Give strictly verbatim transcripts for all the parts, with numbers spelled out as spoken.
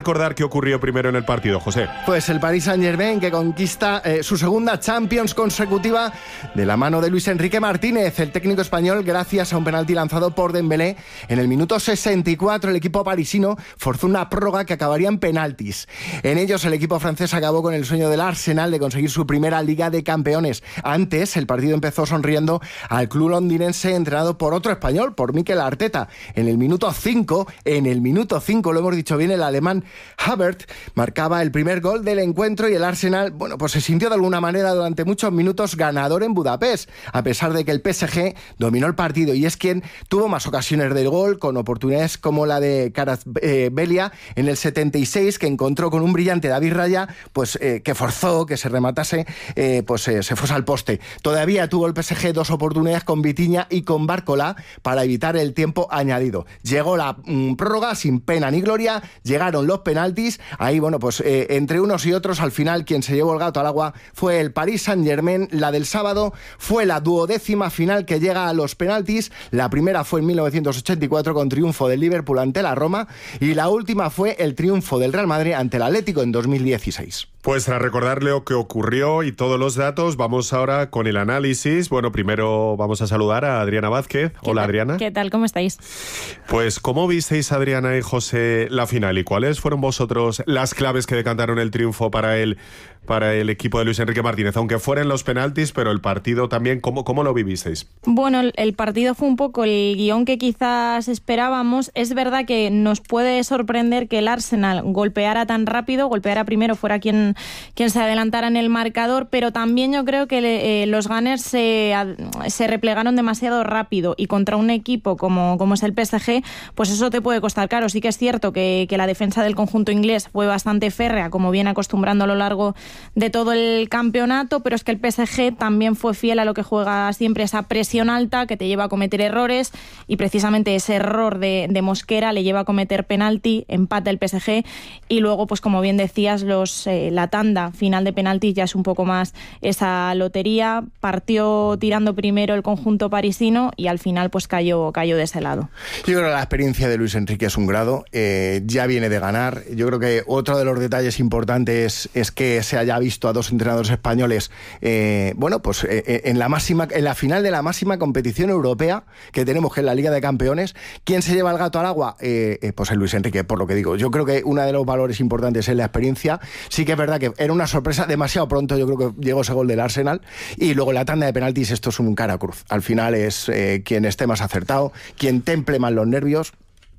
Recordar qué ocurrió primero en el partido, José. Pues el Paris Saint-Germain, que conquista eh, su segunda Champions consecutiva de la mano de Luis Enrique Martínez, el técnico español, gracias a un penalti lanzado por Dembélé. En el minuto sesenta y cuatro el equipo parisino forzó una prórroga que acabaría en penaltis. En ellos el equipo francés acabó con el sueño del Arsenal de conseguir su primera Liga de Campeones. Antes el partido empezó sonriendo al club londinense entrenado por otro español, por Mikel Arteta. En el minuto cinco, en el minuto cinco, lo hemos dicho bien, el alemán Havertz marcaba el primer gol del encuentro y el Arsenal, bueno, pues se sintió de alguna manera durante muchos minutos ganador en Budapest, a pesar de que el P S G dominó el partido y es quien tuvo más ocasiones del gol, con oportunidades como la de Kvaratskhelia en el setenta y seis, que encontró con un brillante David Raya, pues eh, que forzó que se rematase, eh, pues eh, se fuese al poste. Todavía tuvo el P S G dos oportunidades con Vitinha y con Barcola para evitar el tiempo añadido. Llegó la mmm, prórroga sin pena ni gloria, llegaron los penaltis, ahí bueno, pues eh, entre unos y otros al final quien se llevó el gato al agua fue el Paris Saint-Germain. La del sábado fue la duodécima final que llega a los penaltis. La primera fue en mil novecientos ochenta y cuatro con triunfo del Liverpool ante la Roma y la última fue el triunfo del Real Madrid ante el Atlético en dos mil dieciséis. Pues tras recordarle lo que ocurrió y todos los datos, vamos ahora con el análisis. Bueno, primero vamos a saludar a Adriana Vázquez. Hola, Adriana. ¿Qué tal? ¿Cómo estáis? Pues, ¿cómo visteis, Adriana y José, la final? ¿Y cuáles fueron vosotros las claves que decantaron el triunfo para el, para el equipo de Luis Enrique Martínez? Aunque fueran los penaltis, pero el partido también, ¿cómo, cómo lo vivisteis? Bueno, el partido fue un poco el guión que quizás esperábamos. Es verdad que nos puede sorprender que el Arsenal golpeara tan rápido, golpeara primero, fuera quien, quien se adelantara en el marcador, pero también yo creo que eh, los Gunners se, se replegaron demasiado rápido y contra un equipo como, como es el P S G, pues eso te puede costar caro. Sí que es cierto que, que la defensa del conjunto inglés fue bastante férrea, como viene acostumbrando a lo largo de todo el campeonato, pero es que el P S G también fue fiel a lo que juega siempre, esa presión alta que te lleva a cometer errores, y precisamente ese error de, de Mosquera le lleva a cometer penalti, empate el P S G, y luego, pues como bien decías, los eh, la tanda final de penaltis ya es un poco más esa lotería. Partió tirando primero el conjunto parisino y al final pues cayó, cayó de ese lado. Yo creo que la experiencia de Luis Enrique es un grado, eh, ya viene de ganar. Yo creo que otro de los detalles importantes es que se haya visto a dos entrenadores españoles, eh, bueno, pues eh, en la máxima, en la final de la máxima competición europea que tenemos, que es la Liga de Campeones. ¿Quién se lleva el gato al agua? Eh, eh, pues el Luis Enrique, por lo que digo. Yo creo que uno de los valores importantes es la experiencia. Sí que es verdad que era una sorpresa demasiado pronto, yo creo que llegó ese gol del Arsenal, y luego la tanda de penaltis, esto es un cara cruz. Al final es eh, quien esté más acertado, quien temple más los nervios.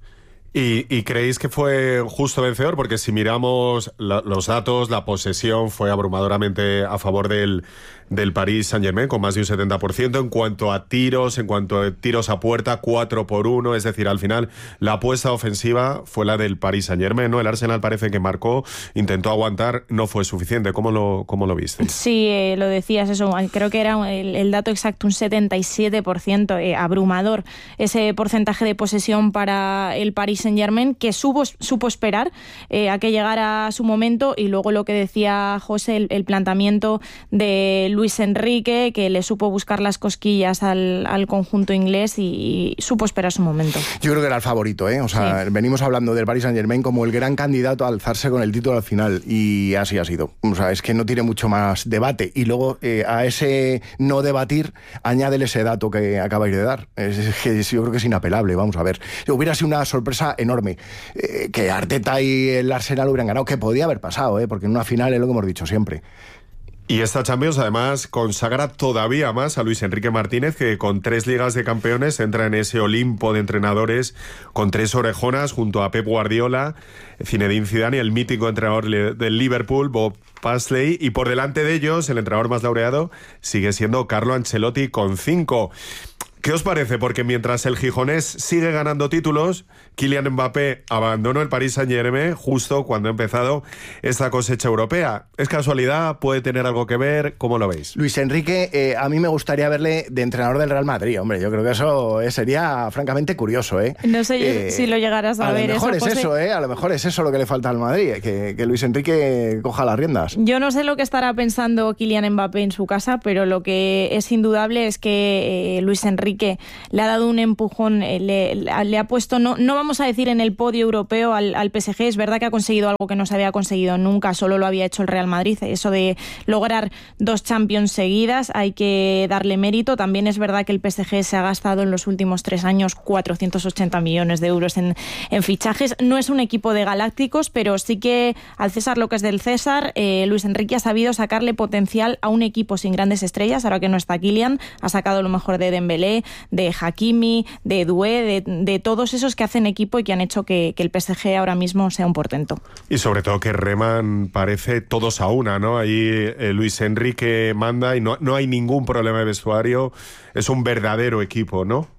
¿Y, y creéis que fue justo vencedor? Porque si miramos la, los datos, la posesión fue abrumadoramente a favor del, del Paris Saint-Germain, con más de un setenta por ciento. En cuanto a tiros, en cuanto a tiros a puerta, cuatro por uno. Es decir, al final la apuesta ofensiva fue la del Paris Saint-Germain, ¿no? El Arsenal parece que marcó, intentó aguantar, no fue suficiente. ¿Cómo lo, cómo lo viste? Sí, eh, lo decías, eso. Creo que era el, el dato exacto, un setenta y siete por ciento, eh, abrumador ese porcentaje de posesión para el Paris Saint-Germain, que supo, supo esperar eh, a que llegara su momento, y luego lo que decía José, el, el planteamiento de Luis Enrique, que le supo buscar las cosquillas al, al conjunto inglés y, y supo esperar su momento. Yo creo que era el favorito, ¿eh? O sea, sí. Venimos hablando del Paris Saint-Germain como el gran candidato a alzarse con el título al final, y así ha sido. O sea, es que no tiene mucho más debate, y luego eh, a ese no debatir añádele ese dato que acabáis de dar. Es, es que yo creo que es inapelable, vamos a ver. Hubiera sido una sorpresa enorme eh, que Arteta y el Arsenal hubieran ganado, que podía haber pasado, ¿eh? Porque en una final es lo que hemos dicho siempre. Y esta Champions además consagra todavía más a Luis Enrique Martínez, que con tres ligas de campeones entra en ese Olimpo de entrenadores con tres orejonas junto a Pep Guardiola, Zinedine Zidane y el mítico entrenador del Liverpool, Bob Paisley, y por delante de ellos el entrenador más laureado sigue siendo Carlo Ancelotti con cinco. ¿Qué os parece? Porque mientras el gijonés sigue ganando títulos, Kylian Mbappé abandonó el Paris Saint-Germain justo cuando ha empezado esta cosecha europea. ¿Es casualidad? ¿Puede tener algo que ver? ¿Cómo lo veis? Luis Enrique, eh, a mí me gustaría verle de entrenador del Real Madrid, hombre. Yo creo que eso eh, sería francamente curioso, ¿eh? No sé eh, si lo llegarás a, a ver. A lo mejor eso, es eso, ¿eh? A lo mejor es eso lo que le falta al Madrid, eh, que, que Luis Enrique coja las riendas. Yo no sé lo que estará pensando Kylian Mbappé en su casa, pero lo que es indudable es que eh, Luis Enrique Enrique le ha dado un empujón, eh, le, le ha puesto, no, no vamos a decir en el podio europeo al, al P S G. Es verdad que ha conseguido algo que no se había conseguido nunca, solo lo había hecho el Real Madrid, eso de lograr dos Champions seguidas, hay que darle mérito. También es verdad que el P S G se ha gastado en los últimos tres años cuatrocientos ochenta millones de euros en, en fichajes. No es un equipo de galácticos, pero sí que al César lo que es del César, eh, Luis Enrique ha sabido sacarle potencial a un equipo sin grandes estrellas. Ahora que no está Kylian, ha sacado lo mejor de Dembélé, de Hakimi, de Doué, de, de todos esos que hacen equipo y que han hecho que, que el P S G ahora mismo sea un portento. Y sobre todo que reman, parece todos a una, ¿no? Ahí eh, Luis Enrique manda y no, no hay ningún problema de vestuario. Es un verdadero equipo, ¿no?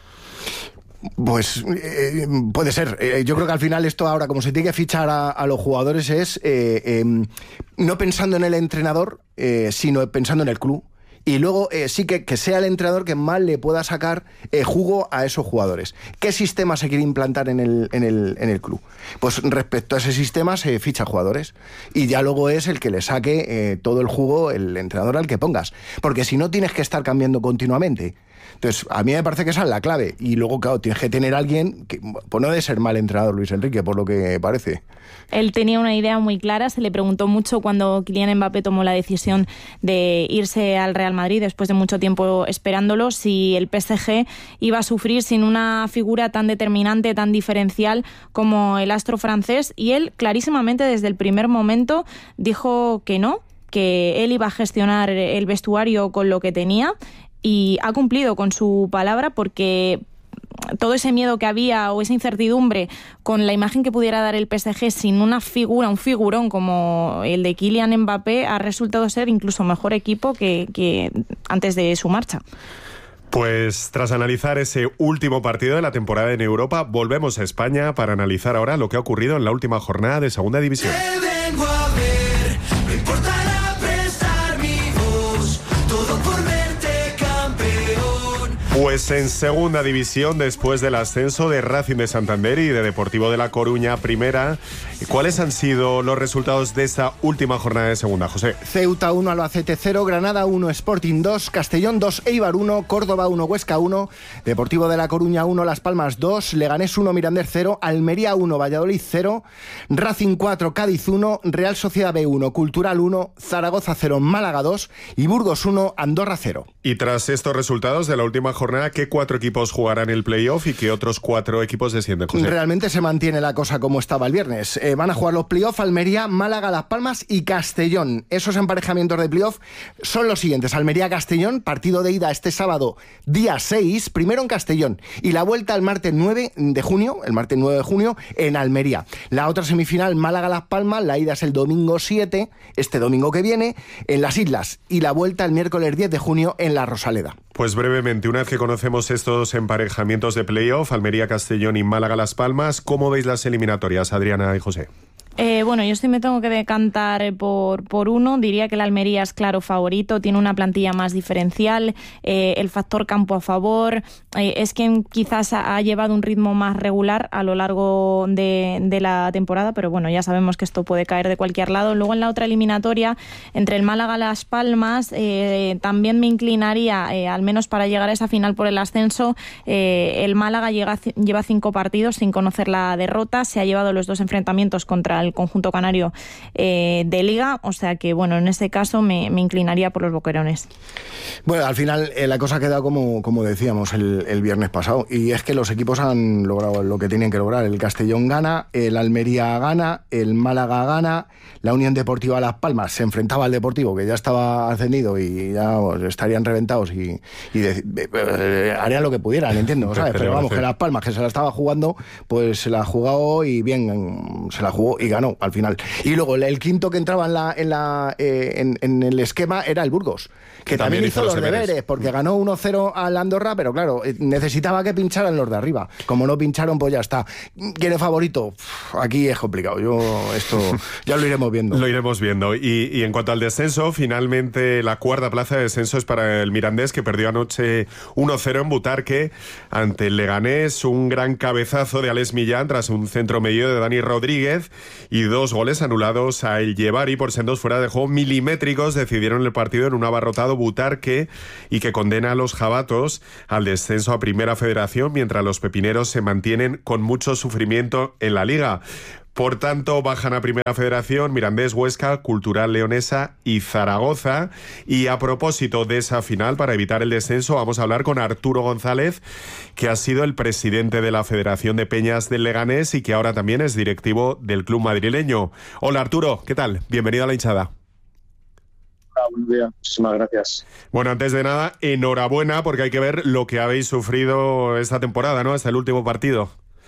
Pues eh, puede ser. Eh, yo creo que al final esto ahora, como se tiene que fichar a, a los jugadores, es eh, eh, no pensando en el entrenador, eh, sino pensando en el club. Y luego eh, sí que, que sea el entrenador que más le pueda sacar eh, jugo a esos jugadores. ¿Qué sistema se quiere implantar en el, en el, en el club? Pues respecto a ese sistema se ficha jugadores. Y ya luego es el que le saque eh, todo el jugo el entrenador al que pongas. Porque si no tienes que estar cambiando continuamente. Entonces, a mí me parece que esa es la clave. Y luego, claro, tienes que tener a alguien que, pues no debe ser mal entrenador Luis Enrique, por lo que parece. Él tenía una idea muy clara, se le preguntó mucho cuando Kylian Mbappé tomó la decisión de irse al Real Madrid después de mucho tiempo esperándolo, si el P S G iba a sufrir sin una figura tan determinante, tan diferencial como el astro francés, y él clarísimamente desde el primer momento dijo que no, que él iba a gestionar el vestuario con lo que tenía, y ha cumplido con su palabra, porque todo ese miedo que había o esa incertidumbre con la imagen que pudiera dar el P S G sin una figura, un figurón como el de Kylian Mbappé, ha resultado ser incluso mejor equipo que, que antes de su marcha. Pues tras analizar ese último partido de la temporada en Europa, volvemos a España para analizar ahora lo que ha ocurrido en la última jornada de Segunda División. Pues en Segunda División, después del ascenso de Racing de Santander y de Deportivo de La Coruña Primera, ¿cuáles han sido los resultados de esta última jornada de Segunda, José? Ceuta uno, Albacete cero, Granada uno, Sporting dos, Castellón dos, Eibar uno, Córdoba uno, Huesca uno, Deportivo de La Coruña uno, Las Palmas dos, Leganés uno, Mirandés cero, Almería uno, Valladolid cero, Racing cuatro, Cádiz uno, Real Sociedad B uno, Cultural uno, Zaragoza cero, Málaga dos y Burgos uno, Andorra cero. Y tras estos resultados de la última jornada, ¿qué cuatro equipos jugarán el playoff y qué otros cuatro equipos descienden, José? Realmente se mantiene la cosa como estaba el viernes. Eh, van a jugar los playoff Almería, Málaga, Las Palmas y Castellón. Esos emparejamientos de playoff son los siguientes: Almería-Castellón, partido de ida este sábado día seis, primero en Castellón, y la vuelta el martes nueve de junio, el martes nueve de junio en Almería. La otra semifinal, Málaga-Las Palmas, la ida es el domingo siete, este domingo que viene, en las Islas, y la vuelta el miércoles diez de junio en la Rosaleda. Pues brevemente, una vez que conocemos estos emparejamientos de playoff, Almería, Castellón y Málaga, Las Palmas, ¿cómo veis las eliminatorias, Adriana y José? Eh, bueno, yo sí me tengo que decantar por, por uno. Diría que el Almería es claro favorito, tiene una plantilla más diferencial, eh, el factor campo a favor, eh, es quien quizás ha, ha llevado un ritmo más regular a lo largo de, de la temporada, pero bueno, ya sabemos que esto puede caer de cualquier lado. Luego en la otra eliminatoria, entre el Málaga y Las Palmas, eh, también me inclinaría, eh, al menos para llegar a esa final por el ascenso. eh, el Málaga llega, lleva cinco partidos sin conocer la derrota, se ha llevado los dos enfrentamientos contra el conjunto canario eh, de Liga, o sea que bueno, en este caso me, me inclinaría por los boquerones. Bueno, al final eh, la cosa ha quedado como, como decíamos el, el viernes pasado, y es que los equipos han logrado lo que tenían que lograr. El Castellón gana, el Almería gana, el Málaga gana, la Unión Deportiva Las Palmas se enfrentaba al Deportivo, que ya estaba ascendido y ya pues, estarían reventados y, y de, eh, harían lo que pudieran, entiendo, ¿sabes? Pero vamos, que Las Palmas, que se la estaba jugando, pues se la ha jugado y bien, se la jugó y ganó al final. Y luego el, el quinto que entraba en la en la eh, en, en el esquema era el Burgos, que, que también, también hizo los deberes, deberes porque ganó uno cero al Andorra, pero claro, necesitaba que pincharan los de arriba. Como no pincharon, pues ya está. ¿Quién es favorito? Uf, aquí es complicado. Yo esto ya lo iremos viendo. Lo iremos viendo. Y, y en cuanto al descenso, finalmente la cuarta plaza de descenso es para el Mirandés, que perdió anoche uno cero en Butarque ante el Leganés. Un gran cabezazo de Alex Millán tras un centro medio de Dani Rodríguez. y dos goles anulados a El Llevari por sendos fuera de juego milimétricos decidieron el partido en un abarrotado Butarque y que condena a los jabatos al descenso a Primera Federación, mientras los pepineros se mantienen con mucho sufrimiento en la Liga. Por tanto, bajan a Primera Federación Mirandés, Huesca, Cultural Leonesa y Zaragoza. Y a propósito de esa final, para evitar el descenso, vamos a hablar con Arturo González, que ha sido el presidente de la Federación de Peñas del Leganés y que ahora también es directivo del club madrileño. Hola Arturo, ¿qué tal? Bienvenido a La Hinchada. Hola, buenos días. Muchísimas gracias. Bueno, antes de nada, enhorabuena, porque hay que ver lo que habéis sufrido esta temporada, ¿no? Hasta el último partido.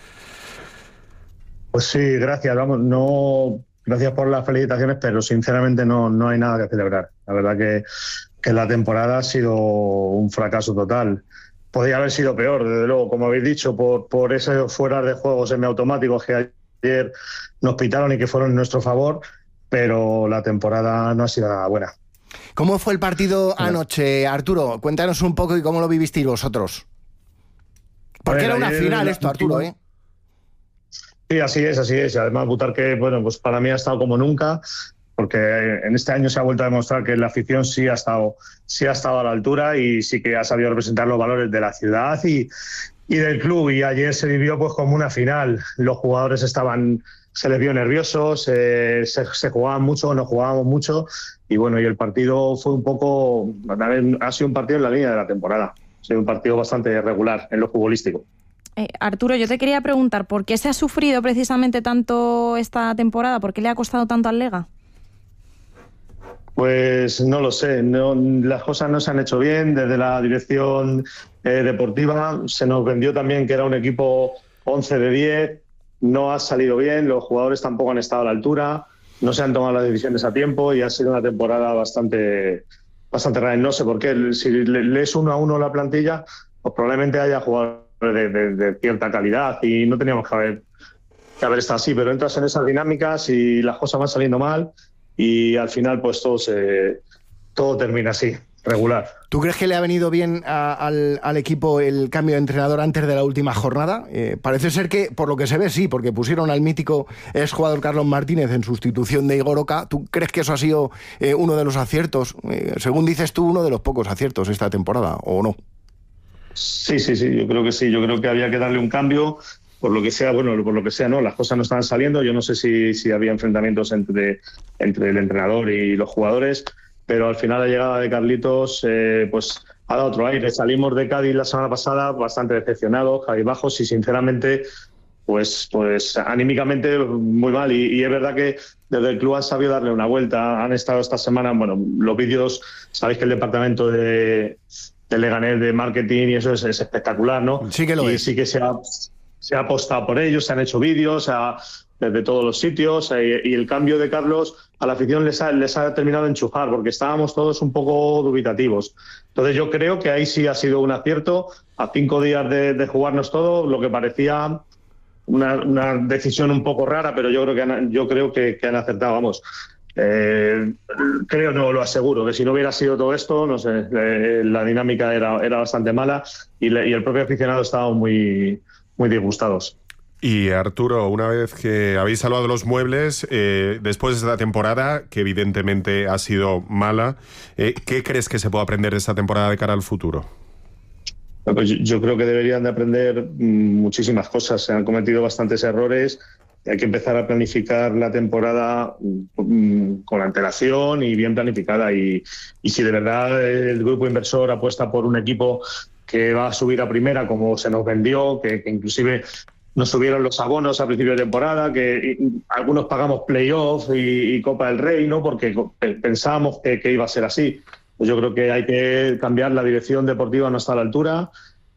Pues sí, gracias. Vamos, no, gracias por las felicitaciones, pero sinceramente no, no hay nada que celebrar. La verdad que, que la temporada ha sido un fracaso total. Podría haber sido peor, desde luego, como habéis dicho, por, por esos fueras de juego semiautomáticos que ayer nos pitaron y que fueron en nuestro favor, pero la temporada no ha sido nada buena. ¿Cómo fue el partido anoche, Arturo? Cuéntanos un poco y cómo lo vivisteis vosotros. Porque era una final esto, Arturo, ¿eh? Sí, así es, así es. Además, Butarque, bueno, pues para mí ha estado como nunca, porque en este año se ha vuelto a demostrar que la afición sí ha estado, sí ha estado a la altura y sí que ha sabido representar los valores de la ciudad y, y del club. Y ayer se vivió pues como una final. Los jugadores estaban, se les vio nerviosos, eh, se, se jugaban mucho, nos jugábamos mucho y bueno, y el partido fue un poco, ha sido un partido en la línea de la temporada. Ha sido un partido bastante regular en lo futbolístico. Eh, Arturo, yo te quería preguntar, ¿por qué se ha sufrido precisamente tanto esta temporada? ¿Por qué le ha costado tanto al Lega? Pues no lo sé, no, las cosas no se han hecho bien. Desde la dirección eh, deportiva se nos vendió también que era un equipo once de diez, no ha salido bien, los jugadores tampoco han estado a la altura, no se han tomado las decisiones a tiempo y ha sido una temporada bastante, bastante rara. No sé por qué, si lees uno a uno la plantilla, pues probablemente haya jugadores De, de, de cierta calidad y no teníamos que haber, que haber estado así, pero entras en esas dinámicas y las cosas van saliendo mal y al final pues todo, se, todo termina así, regular. ¿Tú crees que le ha venido bien a, al, al equipo el cambio de entrenador antes de la última jornada? Eh, parece ser que, por lo que se ve, sí, porque pusieron al mítico exjugador Carlos Martínez en sustitución de Igor Oca. ¿Tú crees que eso ha sido eh, uno de los aciertos? Eh, según dices tú, uno de los pocos aciertos esta temporada, ¿o no? Sí, sí, sí, yo creo que sí, yo creo que había que darle un cambio, por lo que sea, bueno, por lo que sea, no, las cosas no estaban saliendo, yo no sé si, si había enfrentamientos entre, entre el entrenador y los jugadores, pero al final la llegada de Carlitos eh, pues ha dado otro aire. Salimos de Cádiz la semana pasada bastante decepcionados, cabizbajos y sinceramente pues, pues anímicamente muy mal y, y es verdad que desde el club han sabido darle una vuelta, han estado esta semana, bueno, los vídeos, sabéis que el departamento de de Leganés de marketing y eso es, es espectacular, ¿no? Sí que lo y es. sí que se ha, se ha apostado por ellos, se han hecho vídeos a, desde todos los sitios eh, y el cambio de Carlos a la afición les ha, les ha terminado de enchufar porque estábamos todos un poco dubitativos. Entonces yo creo que ahí sí ha sido un acierto. A cinco días de, de jugarnos todo, lo que parecía una, una decisión un poco rara, pero yo creo que han, yo creo que, que han acertado, vamos. Eh, creo, no lo aseguro, que si no hubiera sido todo esto, no sé, eh, la dinámica era, era bastante mala y, le, y el propio aficionado estaba muy, muy disgustados. Y Arturo, una vez que habéis salvado los muebles, eh, después de esta temporada, que evidentemente ha sido mala, eh, ¿qué crees que se puede aprender de esta temporada de cara al futuro? Pues yo, yo creo que deberían de aprender muchísimas cosas, se han cometido bastantes errores. Hay que empezar a planificar la temporada con antelación y bien planificada. Y, y si de verdad el grupo inversor apuesta por un equipo que va a subir a primera, como se nos vendió, que, que inclusive nos subieron los abonos a principio de temporada, que algunos pagamos playoff y, y Copa del Rey, ¿no? Porque pensábamos que, que iba a ser así. Pues yo creo que hay que cambiar, la dirección deportiva no está a la altura,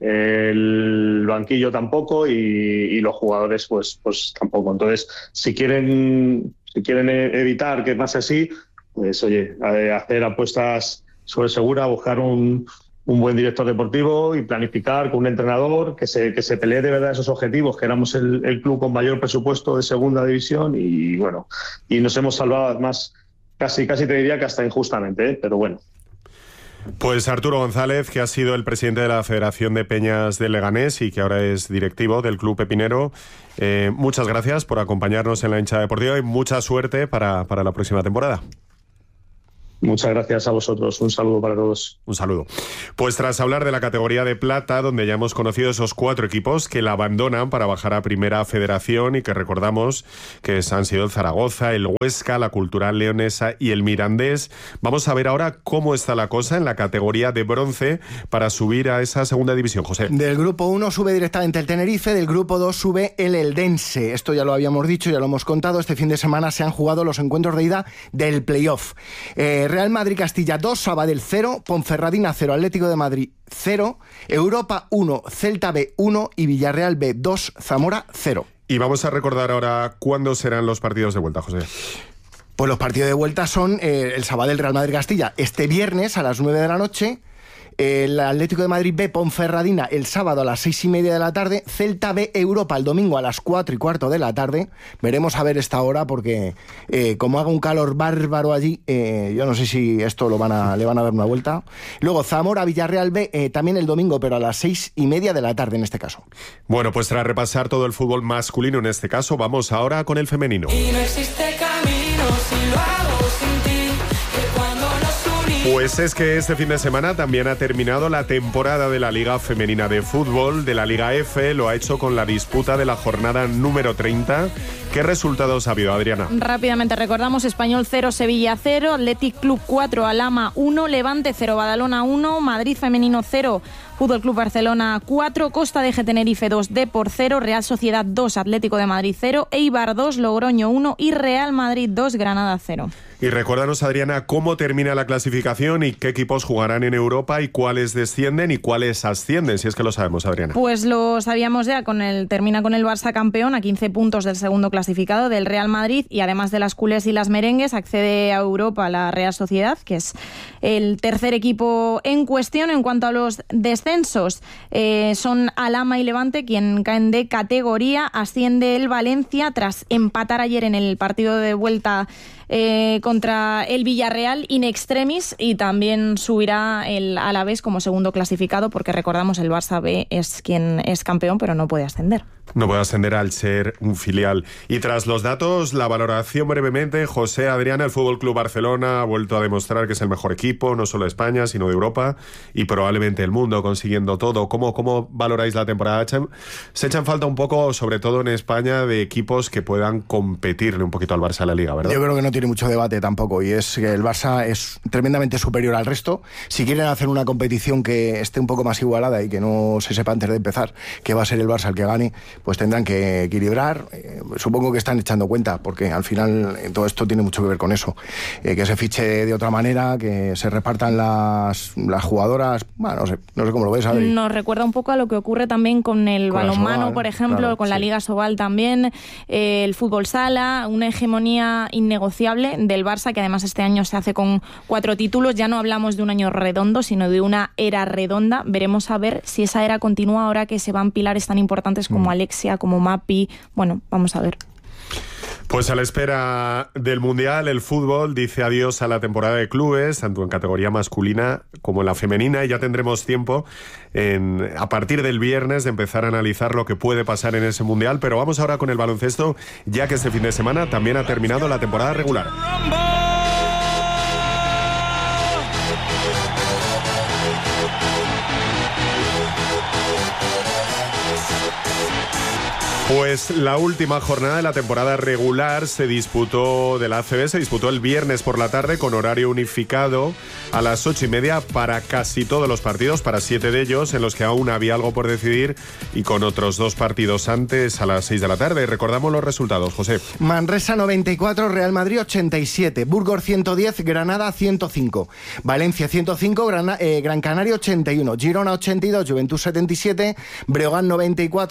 el banquillo tampoco y, y los jugadores pues pues tampoco. Entonces, si quieren si quieren evitar que pase así, pues oye, hacer apuestas sobre segura, buscar un, un buen director deportivo y planificar con un entrenador que se que se pelee de verdad esos objetivos, que éramos el, el club con mayor presupuesto de segunda división y bueno, y nos hemos salvado más, casi casi te diría que hasta injustamente, ¿eh? Pero bueno. Pues Arturo González, que ha sido el presidente de la Federación de Peñas de Leganés y que ahora es directivo del Club Pepinero, eh, muchas gracias por acompañarnos en la hinchada deportiva y mucha suerte para, para la próxima temporada. Muchas gracias a vosotros. Un saludo para todos. Un saludo. Pues tras hablar de la categoría de plata, donde ya hemos conocido esos cuatro equipos que la abandonan para bajar a Primera Federación y que recordamos que han sido el Zaragoza, el Huesca, la Cultural Leonesa y el Mirandés, vamos a ver ahora cómo está la cosa en la categoría de bronce para subir a esa segunda división, José. Del grupo uno sube directamente el Tenerife, del grupo dos sube el Eldense. Esto ya lo habíamos dicho, ya lo hemos contado. Este fin de semana se han jugado los encuentros de ida del playoff. Eh, Real Madrid-Castilla dos, Sabadell cero, Ponferradina cero, Atlético de Madrid cero, Europa uno, Celta B uno y Villarreal B dos, Zamora cero. Y vamos a recordar ahora cuándo serán los partidos de vuelta, José. Pues los partidos de vuelta son eh, el Sabadell-Real Madrid-Castilla este viernes a las nueve de la noche, el Atlético de Madrid B Ponferradina el sábado a las seis y media de la tarde, Celta B Europa el domingo a las cuatro y cuarto de la tarde. Veremos a ver esta hora porque eh, como haga un calor bárbaro allí, eh, yo no sé si esto lo van a, le van a dar una vuelta. Luego Zamora Villarreal B eh, también el domingo, pero a las seis y media de la tarde en este caso. Bueno, pues tras repasar todo el fútbol masculino en este caso, vamos ahora con el femenino. Y no existe camino si lo hago sin ti. Pues es que este fin de semana también ha terminado la temporada de la Liga Femenina de Fútbol, de la Liga F, lo ha hecho con la disputa de la jornada número treinta. ¿Qué resultados ha habido, Adriana? Rápidamente recordamos: Español cero, Sevilla cero, Athletic Club cuatro, Alhama uno, Levante cero, Badalona uno, Madrid Femenino cero, Fútbol Club Barcelona cuatro, Costa de G Tenerife dos, Depor cero, Real Sociedad dos, Atlético de Madrid cero, Eibar dos, Logroño uno y Real Madrid dos, Granada cero. Y recuérdanos, Adriana, cómo termina la clasificación y qué equipos jugarán en Europa y cuáles descienden y cuáles ascienden, si es que lo sabemos, Adriana. Pues lo sabíamos ya, con el termina con el Barça campeón a quince puntos del segundo clasificado, del Real Madrid, y además de las culés y las merengues accede a Europa la Real Sociedad, que es el tercer equipo en cuestión. En cuanto a los descensos, eh, son Alhama y Levante quien caen de categoría, asciende el Valencia tras empatar ayer en el partido de vuelta Eh, contra el Villarreal in extremis, y también subirá el Alavés como segundo clasificado, porque recordamos el Barça B es quien es campeón pero no puede ascender. No puede ascender al ser un filial. Y tras los datos, la valoración brevemente. José, Adriana, el Fútbol Club Barcelona ha vuelto a demostrar que es el mejor equipo, no solo de España, sino de Europa y probablemente el mundo, consiguiendo todo. ¿Cómo, cómo valoráis la temporada? Se echan falta un poco, sobre todo en España, de equipos que puedan competirle un poquito al Barça en la Liga, ¿verdad? Yo creo que no tiene mucho debate tampoco, y es que el Barça es tremendamente superior al resto. Si quieren hacer una competición que esté un poco más igualada y que no se sepa antes de empezar que va a ser el Barça el que gane, pues tendrán que equilibrar. Eh, supongo que están echando cuenta, porque al final eh, todo esto tiene mucho que ver con eso. Eh, que se fiche de otra manera, que se repartan las, las jugadoras. Bueno, no sé, no sé cómo lo ves, Adri. Nos recuerda un poco a lo que ocurre también con el con balonmano, Sobal, por ejemplo, claro, con sí. la Liga Sobal también, eh, el fútbol sala, una hegemonía innegociable del Barça, que además este año se hace con cuatro títulos. Ya no hablamos de un año redondo, sino de una era redonda. Veremos a ver si esa era continúa ahora que se van pilares tan importantes como mm. Alexia, como Mapi. Bueno, vamos a ver. Pues a la espera del Mundial, el fútbol dice adiós a la temporada de clubes, tanto en categoría masculina como en la femenina, y ya tendremos tiempo en, a partir del viernes de empezar a analizar lo que puede pasar en ese Mundial. Pero vamos ahora con el baloncesto, ya que este fin de semana también ha terminado la temporada regular. Pues la última jornada de la temporada regular se disputó de la A C B, se disputó el viernes por la tarde con horario unificado a las ocho y media para casi todos los partidos, para siete de ellos, en los que aún había algo por decidir, y con otros dos partidos antes a las seis de la tarde. Recordamos los resultados, José. Manresa noventa y cuatro, Real Madrid ochenta y siete, Burgos ciento diez, Granada ciento cinco, Valencia ciento cinco, Gran, eh, Gran Canaria ochenta y uno, Girona ochenta y dos, Juventud setenta y siete, Breogán noventa y cuatro,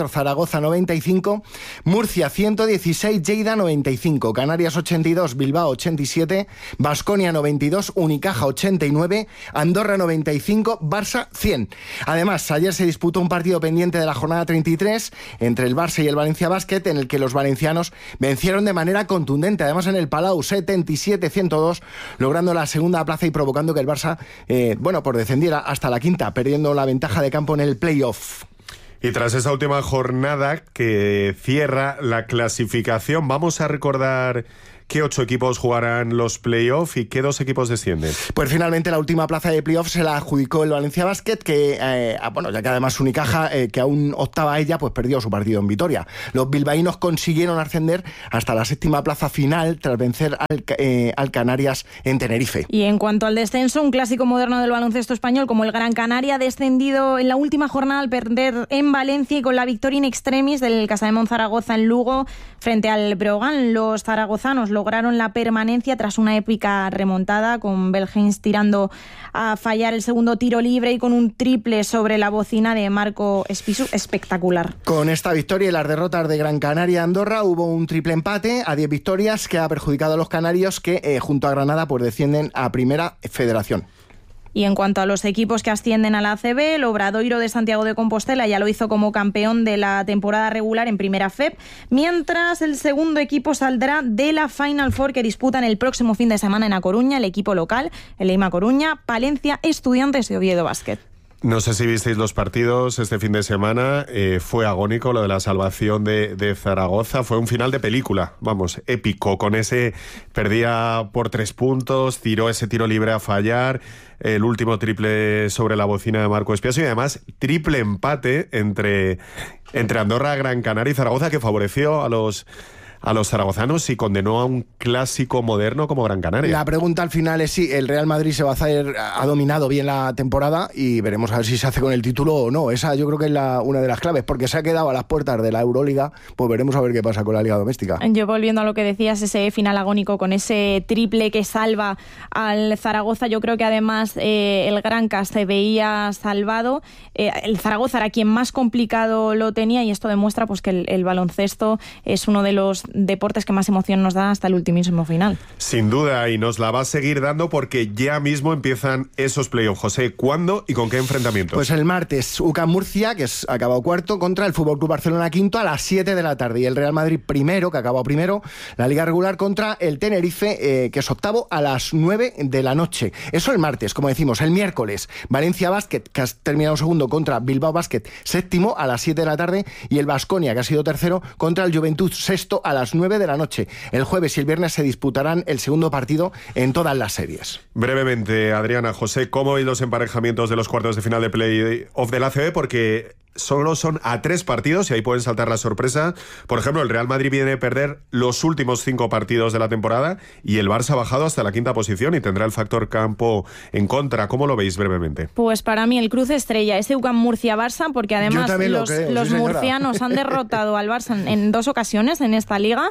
cuatro, Zaragoza noventa y cinco, Murcia ciento dieciséis, Lleida noventa y cinco, Canarias ochenta y dos, Bilbao ochenta y siete, Baskonia noventa y dos, Unicaja ochenta y nueve, Andorra noventa y cinco, Barça cien. Además, ayer se disputó un partido pendiente de la jornada treinta y tres entre el Barça y el Valencia Basket, en el que los valencianos vencieron de manera contundente, además en el Palau setenta y siete a ciento dos, logrando la segunda plaza y provocando que el Barça, eh, bueno, pues descendiera hasta la quinta, perdiendo la ventaja de campo en el playoff. Y tras esa última jornada que cierra la clasificación, vamos a recordar qué ocho equipos jugarán los playoffs y qué dos equipos descienden. Pues finalmente la última plaza de playoffs se la adjudicó el Valencia Basket, que, eh, bueno, ya que además Unicaja, eh, que aún optaba ella, pues perdió su partido en Vitoria. Los bilbaínos consiguieron ascender hasta la séptima plaza final tras vencer al, eh, al Canarias en Tenerife. Y en cuanto al descenso, un clásico moderno del baloncesto español como el Gran Canaria ha descendido en la última jornada al perder en Valencia y con la victoria in extremis del Casademont Zaragoza en Lugo frente al Breogán. Los zaragozanos lograron la permanencia tras una épica remontada, con Belhens tirando a fallar el segundo tiro libre y con un triple sobre la bocina de Marco Espisu espectacular. Con esta victoria y las derrotas de Gran Canaria y Andorra hubo un triple empate a diez victorias que ha perjudicado a los canarios, que eh, junto a Granada pues descienden a Primera Federación. Y en cuanto a los equipos que ascienden a la A C B, el Obradoiro de Santiago de Compostela ya lo hizo como campeón de la temporada regular en Primera F E P, mientras el segundo equipo saldrá de la Final Four que disputan el próximo fin de semana en A Coruña, el equipo local, el Eima Coruña, Palencia, Estudiantes y Oviedo Basket. No sé si visteis los partidos este fin de semana, eh, fue agónico lo de la salvación de, de Zaragoza, fue un final de película, vamos, épico, con ese, perdía por tres puntos, tiró ese tiro libre a fallar, el último triple sobre la bocina de Marco Espiaso y además triple empate entre, entre Andorra, Gran Canaria y Zaragoza, que favoreció a los... a los zaragozanos y condenó a un clásico moderno como Gran Canaria. La pregunta al final es si el Real Madrid se va a hacer, ha dominado bien la temporada y veremos a ver si se hace con el título o no. Esa yo creo que es la, una de las claves, porque se ha quedado a las puertas de la Euroliga, pues veremos a ver qué pasa con la Liga Doméstica. Yo volviendo a lo que decías, ese final agónico con ese triple que salva al Zaragoza, yo creo que además eh, el Granca se veía salvado, eh, el Zaragoza era quien más complicado lo tenía y esto demuestra pues que el, el baloncesto es uno de los deportes que más emoción nos da hasta el ultimísimo final. Sin duda, y nos la va a seguir dando porque ya mismo empiezan esos playoffs. José, ¿cuándo y con qué enfrentamientos? Pues el martes, U C A M Murcia, que es acabado cuarto, contra el F C Barcelona quinto a las siete de la tarde. Y el Real Madrid primero, que ha acabado primero, la Liga Regular contra el Tenerife, eh, que es octavo, a las nueve de la noche. Eso el martes, como decimos. El miércoles, Valencia Basket, que ha terminado segundo, contra Bilbao Basket, séptimo, a las siete de la tarde. Y el Baskonia, que ha sido tercero, contra el Juventud, sexto, a las nueve de la noche. El jueves y el viernes se disputarán el segundo partido en todas las series. Brevemente, Adriana, José, ¿cómo veis los emparejamientos de los cuartos de final de play-off de la A C B? Porque solo son a tres partidos y ahí pueden saltar la sorpresa. Por ejemplo, el Real Madrid viene a perder los últimos cinco partidos de la temporada y el Barça ha bajado hasta la quinta posición y tendrá el factor campo en contra. ¿Cómo lo veis brevemente? Pues para mí el cruce estrella es U C A M Murcia-Barça, porque además los, lo creo, los sí, murcianos han derrotado al Barça en, en dos ocasiones en esta liga.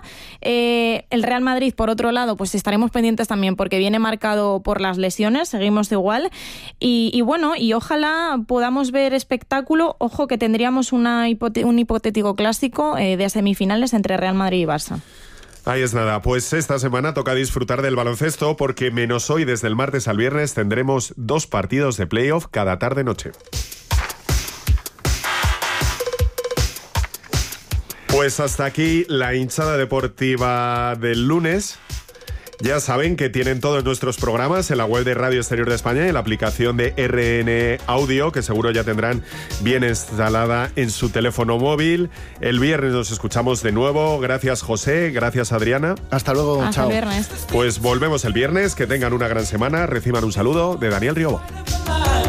Eh, el Real Madrid, por otro lado, pues estaremos pendientes también porque viene marcado por las lesiones, seguimos igual. Y, y bueno, y ojalá podamos ver espectáculo. Ojo que tendríamos una hipote- un hipotético clásico eh, de semifinales entre Real Madrid y Barça. Ahí es nada, pues esta semana toca disfrutar del baloncesto porque menos hoy, desde el martes al viernes, tendremos dos partidos de playoff cada tarde-noche. Pues hasta aquí la hinchada deportiva del lunes. Ya saben que tienen todos nuestros programas en la web de Radio Exterior de España y en la aplicación de R N Audio, que seguro ya tendrán bien instalada en su teléfono móvil. El viernes nos escuchamos de nuevo. Gracias, José. Gracias, Adriana. Hasta luego. Hasta Chao. el viernes. Pues volvemos el viernes. Que tengan una gran semana. Reciban un saludo de Daniel Riobo.